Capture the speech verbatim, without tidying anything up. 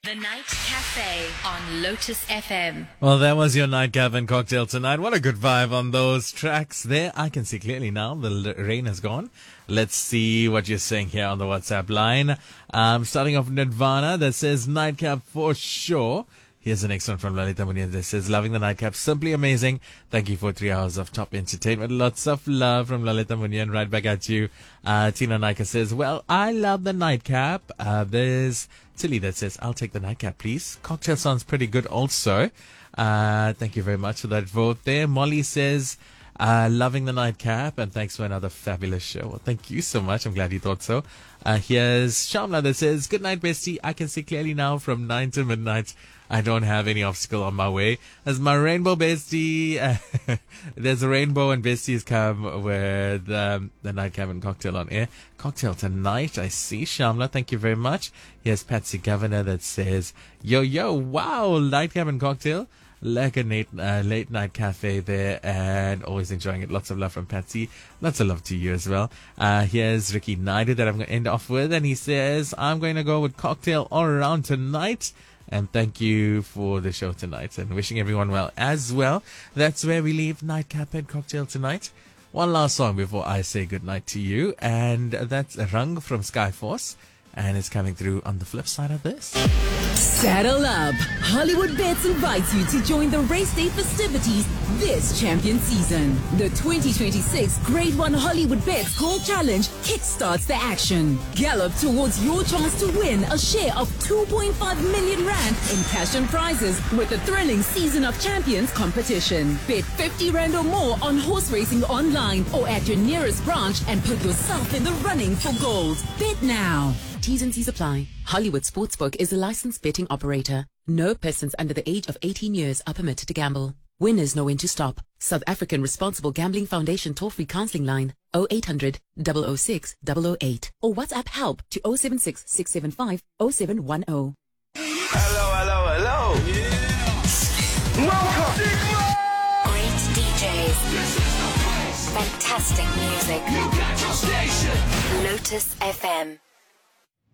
The Night Cafe on Lotus F M. Well, that was your nightcap and cocktail tonight. What a good vibe on those tracks there. I can see clearly now. The l- rain has gone. Let's see what you're saying here on the WhatsApp line. Um, starting off Nirvana that says nightcap for sure. Here's the next one from Lalita Munian that says, loving the nightcap, simply amazing. Thank you for three hours of top entertainment. Lots of love from Lalita Munian. Right back at you. Uh, Tina Naika says, well, I love the nightcap. Uh, there's Tilly that says, I'll take the nightcap, please. Cocktail sounds pretty good also. Uh, thank you very much for that vote there. Molly says, uh, loving the nightcap, and thanks for another fabulous show. Well, thank you so much. I'm glad you thought so. Uh, here's Shamla that says, good night, bestie. I can see clearly now from nine to midnight. I don't have any obstacle on my way. As my rainbow bestie, uh, there's a rainbow and besties come with um, the nightcap and cocktail on air. Cocktail tonight, I see. Shamla, thank you very much. Here's Patsy Governor that says, yo, yo, wow, nightcap and cocktail. Like a late, uh, late night cafe there, and always enjoying it. Lots of love from Patsy. Lots of love to you as well. Uh, here's Ricky Naidu that I'm going to end off with, and he says, I'm going to go with cocktail all around tonight. And thank you for the show tonight, and wishing everyone well as well. That's where we leave Nightcap and Cocktail tonight. One last song before I say goodnight to you, and that's Rang from Skyforce, and it's coming through on the flip side of this. Saddle up! Hollywood Bets invites you to join the race day festivities this champion season. The twenty twenty-six Grade one Hollywood Bets Gold Challenge kickstarts the action. Gallop towards your chance to win a share of two point five million rand in cash and prizes with the thrilling Season of Champions competition. Bet fifty rand or more on horse racing online or at your nearest branch and put yourself in the running for gold. Bet now. T's and C's apply. Hollywood Sportsbook is a licensed betting operator. No persons under the age of eighteen years are permitted to gamble. Winners know when to stop. South African Responsible Gambling Foundation toll-free counseling line oh eight hundred, double oh six, double oh eight or WhatsApp help to oh seven six, six seven five, oh seven one oh. Hello, hello, hello. Yeah. Welcome. Great D Js. Fantastic music. You got your station. Lotus F M.